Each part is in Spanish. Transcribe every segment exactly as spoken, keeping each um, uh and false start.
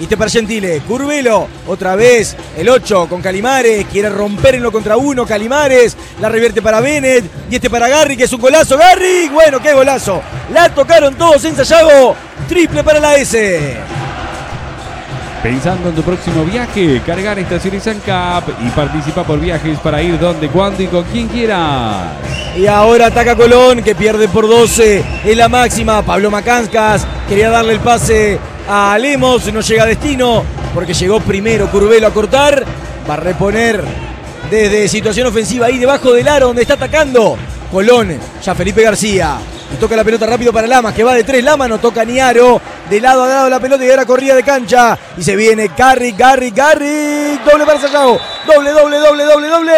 Y este para Gentile, Curvelo, otra vez el ocho con Calimares, quiere romper en lo contra uno, Calimares, la revierte para Bennett, y este para Garrick, que es un golazo, Garrick, bueno, qué golazo, la tocaron todos en Sayago, triple para la S. Pensando en tu próximo viaje, cargar estaciones ANCAP y participa por viajes para ir donde, cuando y con quien quieras. Y ahora ataca Colón, que pierde por doce en la máxima. Pablo Macanskas quería darle el pase a Lemos, no llega a destino porque llegó primero Curvelo a cortar. Va a reponer desde situación ofensiva ahí debajo del aro donde está atacando Colón. Ya Felipe García. Y toca la pelota rápido para Lamas, que va de tres. Lamas no toca ni aro. De lado a lado la pelota y ahora corrida de cancha. Y se viene Garrick, Garrick, Garrick. Doble para Sayago. Doble, doble, doble, doble, doble.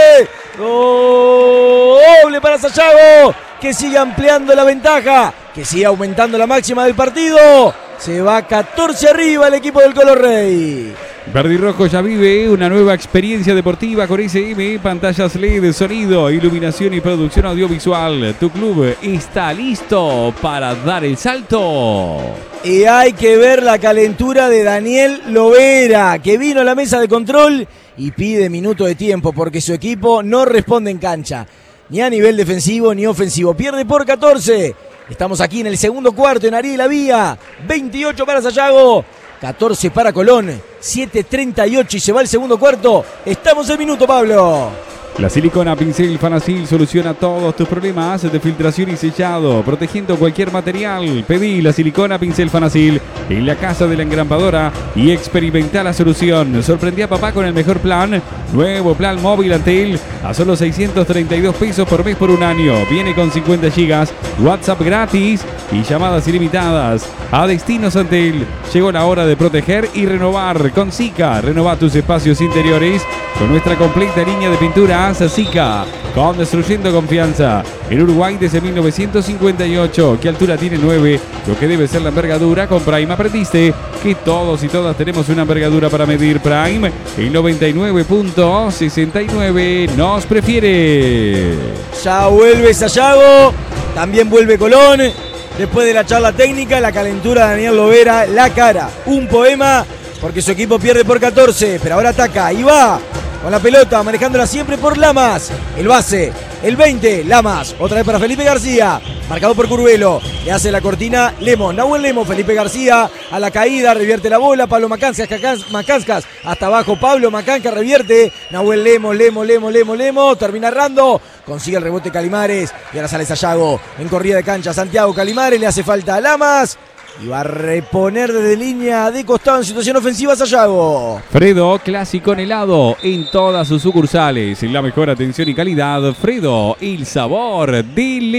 Doble para Sayago. Que sigue ampliando la ventaja. Que sigue aumentando la máxima del partido. Se va catorce arriba el equipo del Color Rey. Verde y Rojo ya vive una nueva experiencia deportiva con S M, pantallas L E D, sonido, iluminación y producción audiovisual. Tu club está listo para dar el salto. Y hay que ver la calentura de Daniel Lovera, que vino a la mesa de control y pide minuto de tiempo porque su equipo no responde en cancha, ni a nivel defensivo ni ofensivo. Pierde por catorce. Estamos aquí en el segundo cuarto en Ariel La Vía. veintiocho para Sayago. catorce para Colón, siete treinta y ocho y se va el segundo cuarto. Estamos en minuto, Pablo. La silicona Pincel Fanasil soluciona todos tus problemas de filtración y sellado, protegiendo cualquier material. Pedí la silicona Pincel Fanasil en la casa de la engrampadora y experimenta la solución. Sorprendí a papá con el mejor plan. Nuevo plan móvil Antel a solo seiscientos treinta y dos pesos por mes por un año. Viene con cincuenta gigas, WhatsApp gratis y llamadas ilimitadas. A destinos Antel. Llegó la hora de proteger y renovar. Con Sika, renova tus espacios interiores con nuestra completa línea de pinturas Sika, construyendo confianza. En Uruguay desde mil novecientos cincuenta y ocho. ¿Qué altura tiene? nueve. Lo que debe ser la envergadura. Con Prime aprendiste que todos y todas tenemos una envergadura para medir. Prime, el noventa y nueve punto sesenta y nueve nos prefiere. Ya vuelve Sayago, también vuelve Colón. Después de la charla técnica, la calentura de Daniel Lovera, la cara. Un poema porque su equipo pierde por catorce, pero ahora ataca y va con la pelota, manejándola siempre por Lamas. El base, el veinte, Lamas. Otra vez para Felipe García. Marcado por Curvelo. Le hace la cortina Lemos. Nahuel Lemos, Felipe García a la caída. Revierte la bola. Pablo Macanskas. Macanskas hasta abajo. Pablo Macanskas revierte. Nahuel Lemos, Lemos, Lemos, Lemos, Lemos. Termina errando. Consigue el rebote Calimares. Y ahora sale Sayago en corrida de cancha. Santiago Calimares. Le hace falta a Lamas. Y va a reponer desde línea de costado en situación ofensiva Sayago. Fredo, clásico en helado en todas sus sucursales. La mejor atención y calidad. Fredo, el sabor del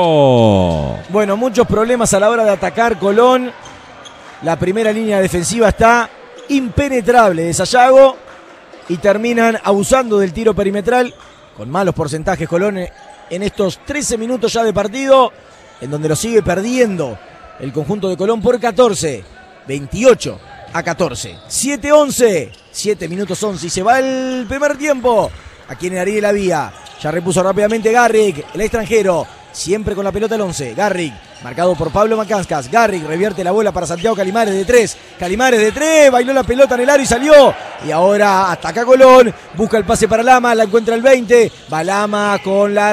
helado. Bueno, muchos problemas a la hora de atacar Colón. La primera línea defensiva está impenetrable de Sayago. Y terminan abusando del tiro perimetral. Con malos porcentajes Colón en estos trece minutos ya de partido. En donde lo sigue perdiendo el conjunto de Colón por catorce, veintiocho a catorce, siete once, siete minutos once y se va el primer tiempo. Aquí en Ariel La Vía, ya repuso rápidamente Garrick, el extranjero, siempre con la pelota el once, Garrick, marcado por Pablo Macanskas, Garrick revierte la bola para Santiago Calimares de tres, Calimares de tres, bailó la pelota en el aro y salió, y ahora ataca Colón, busca el pase para Lama, la encuentra el veinte, va Lama con la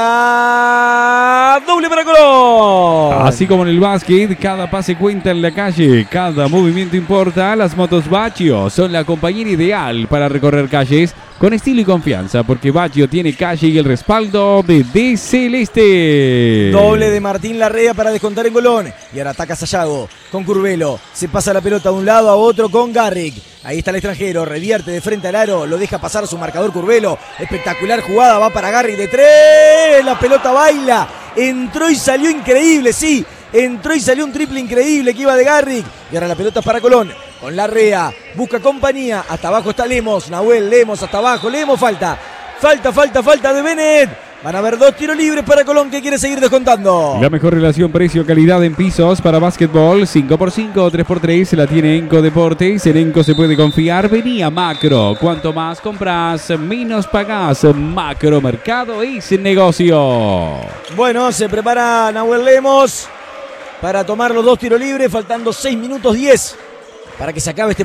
rea, doble para Colón. Así como en el básquet, cada pase cuenta en la calle, cada movimiento importa. Las motos Baccio son la compañera ideal para recorrer calles con estilo y confianza, porque Baccio tiene calle y el respaldo de D Celeste. Doble de Martín Larrea para descontar en Colón. Y ahora ataca Sayago con Curvelo. Se pasa la pelota de un lado a otro con Garrick. Ahí está el extranjero, revierte de frente al aro, lo deja pasar su marcador Curvelo. Espectacular jugada, va para Garrick de tres. La pelota baila. Entró y salió increíble, sí. Entró y salió un triple increíble que iba de Garrick. Y ahora la pelota es para Colón. Con Larrea, busca compañía. Hasta abajo está Lemos. Nahuel Lemos hasta abajo. Lemos falta. Falta, falta, falta de Bennett. Van a haber dos tiros libres para Colón que quiere seguir descontando. La mejor relación precio-calidad en pisos para básquetbol. cinco por cinco o tres por tres la tiene Enco Deportes. En Enco se puede confiar. Vení a Macro. Cuanto más compras, menos pagás. Macro Mercado es negocio. Bueno, se prepara Nahuel Lemos para tomar los dos tiros libres. Faltando seis minutos diez para que se acabe este